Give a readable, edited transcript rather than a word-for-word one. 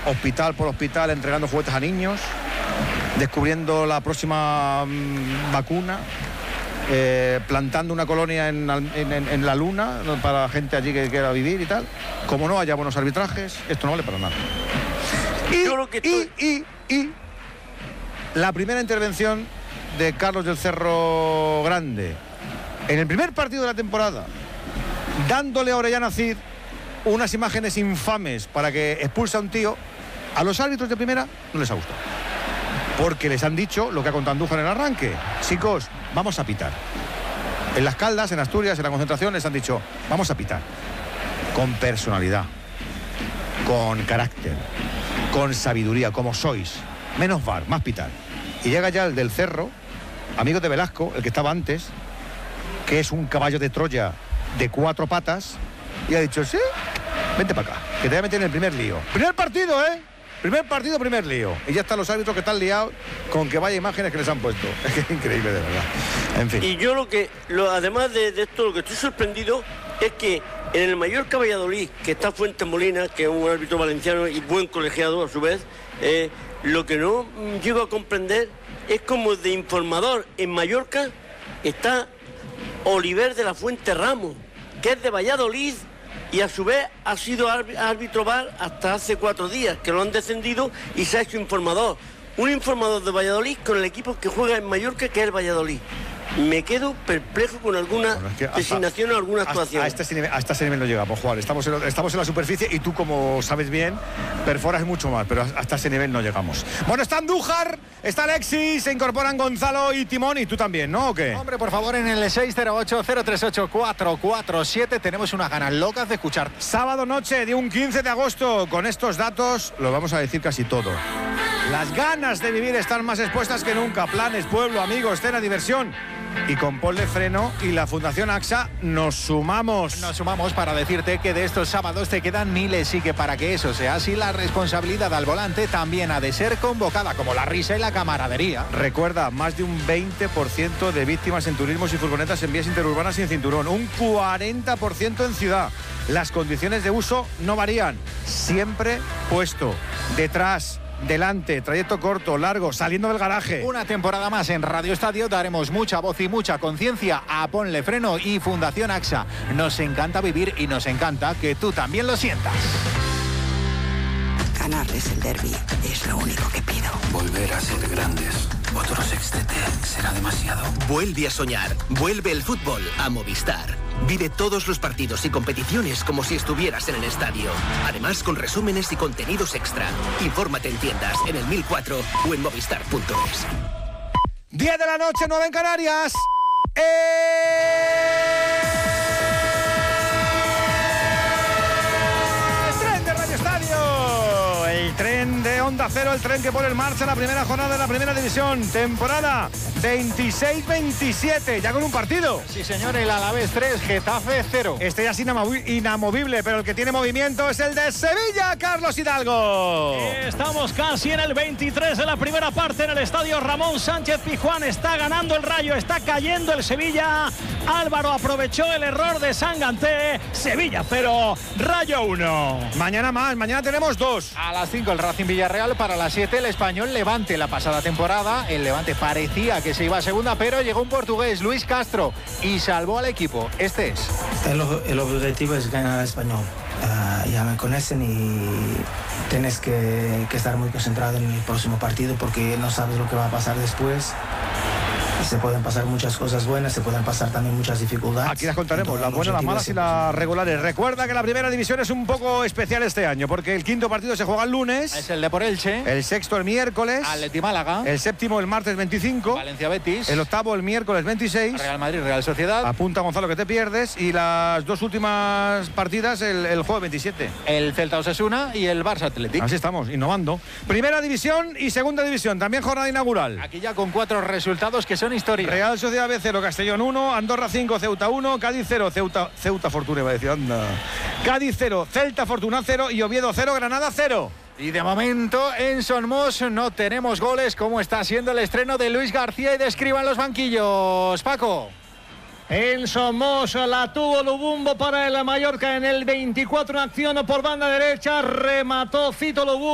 hospital por hospital entregando juguetes a niños, descubriendo la próxima vacuna, plantando una colonia en la luna para la gente allí que quiera vivir y tal. Como no haya buenos arbitrajes, esto no vale para nada. Y la primera intervención de Carlos del Cerro Grande en el primer partido de la temporada, dándole a Orellana Cid unas imágenes infames para que expulse a un tío, a los árbitros de primera no les ha gustado. Porque les han dicho lo que ha contado Andújar en el arranque. Chicos, vamos a pitar. En Las Caldas, en Asturias, en la concentración, les han dicho, vamos a pitar. Con personalidad, con carácter, con sabiduría, como sois. Menos VAR, más pitar. Y llega ya el del Cerro, amigo de Velasco, el que estaba antes, que es un caballo de Troya de 4 patas, y ha dicho, sí, vente para acá, que te voy a meter en el primer lío. Primer partido, primer partido, primer lío. Y ya están los árbitros que están liados con que vaya imágenes que les han puesto. Es que es increíble, de verdad. En fin. Y yo además de esto, lo que estoy sorprendido es que en el Mallorca Valladolid, que está Fuentes Molina, que es un árbitro valenciano y buen colegiado a su vez, lo que no llego a comprender es como de informador en Mallorca está Oliver de la Fuente Ramos, que es de Valladolid y a su vez ha sido árbitro VAR hasta hace 4 días, que lo han descendido y se ha hecho informador. Un informador de Valladolid con el equipo que juega en Mallorca, que es el Valladolid. Me quedo perplejo con alguna designación o alguna actuación. Hasta ese nivel no llegamos, Juan. Estamos en la superficie y tú, como sabes bien, perforas mucho más, pero hasta ese nivel no llegamos. Bueno, está Andújar, está Alexis, se incorporan Gonzalo y Timón, y tú también, ¿no? ¿O qué? Hombre, por favor, en el 608-038-447 tenemos unas ganas locas de escuchar. Sábado noche de un 15 de agosto, con estos datos lo vamos a decir casi todo. Las ganas de vivir están más expuestas que nunca. Planes, pueblo, amigos, cena, diversión. Y con Ponle Freno y la Fundación AXA nos sumamos. Nos sumamos para decirte que de estos sábados te quedan miles y que para que eso sea así, la responsabilidad al volante también ha de ser convocada, como la risa y la camaradería. Recuerda, más de un 20% de víctimas en turismos y furgonetas en vías interurbanas sin cinturón. Un 40% en ciudad. Las condiciones de uso no varían. Siempre puesto, detrás, delante, trayecto corto, largo, saliendo del garaje. Una temporada más en Radio Estadio daremos mucha voz y mucha conciencia a Ponle Freno y Fundación AXA. Nos encanta vivir y nos encanta que tú también lo sientas. Ganarles el derbi es lo único que pido. Volver a ser grandes. Otro sextete será demasiado. Vuelve a soñar. Vuelve el fútbol a Movistar. Vive todos los partidos y competiciones como si estuvieras en el estadio. Además, con resúmenes y contenidos extra. Infórmate en tiendas, en el 1004 o en movistar.es. 10 de la noche, 9 en Canarias. Tren de Radio Estadio. El tren de Onda Cero, el tren que pone en marcha la primera jornada de la Primera División. Temporada 26-27, ya con un partido. Sí, señor, el Alavés 3, Getafe 0. Este ya es inamovible, pero el que tiene movimiento es el de Sevilla, Carlos Hidalgo. Estamos casi en el 23 de la primera parte en el estadio Ramón Sánchez Pizjuán. Está ganando el Rayo, está cayendo el Sevilla. Álvaro aprovechó el error de Sanganté. Sevilla 0, Rayo 1. Mañana más, mañana tenemos 2. A las 5 el Racing Villarreal, para las 7 el Español Levante. La pasada temporada el Levante parecía que se iba a segunda, pero llegó un portugués, Luis Castro, y salvó al equipo. Este es. El objetivo es ganar al Español. Ya me conocen y tienes que estar muy concentrado en el próximo partido porque no sabes lo que va a pasar después. Se pueden pasar muchas cosas buenas, se pueden pasar también muchas dificultades. Aquí las contaremos, las buenas, las malas y las regulares. Recuerda que la primera división es un poco especial este año, porque el quinto partido se juega el lunes. Es el de por Elche. El sexto el miércoles. Atleti Málaga. El séptimo el martes 25. Valencia Betis. El octavo el miércoles 26. Real Madrid, Real Sociedad. Apunta, Gonzalo, que te pierdes. Y las dos últimas partidas el jueves 27. El Celta Osasuna y el Barça Athletic. Así estamos, innovando. Primera división y segunda división, también jornada inaugural. Aquí ya con 4 resultados que son historia. Real Sociedad B 0, Castellón 1, Andorra 5, Ceuta 1, Cádiz 0, Ceuta Fortuna, iba a decir, anda. Cádiz 0, Celta Fortuna 0 y Oviedo 0, Granada 0. Y de momento en Son Mos no tenemos goles, como está siendo el estreno de Luis García y de Escribá en los banquillos. Paco. En Somos la tuvo Lubumbo para el Mallorca en el 24, en acción por banda derecha, remató Fito Lubumbo.